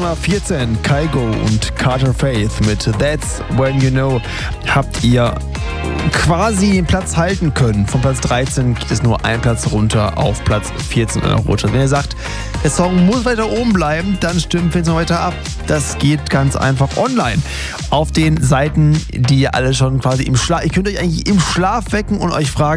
Nummer 14, Kygo und Carter Faith mit That's When You Know habt ihr quasi den Platz halten können. Von Platz 13 geht es nur ein Platz runter auf Platz 14 in der Rutsche. Wenn ihr sagt, der Song muss weiter oben bleiben, dann stimmt jetzt noch weiter ab. Das geht ganz einfach online. Auf den Seiten, die ihr alle schon quasi im Schlaf... Ihr könnt euch eigentlich im Schlaf wecken und euch fragen,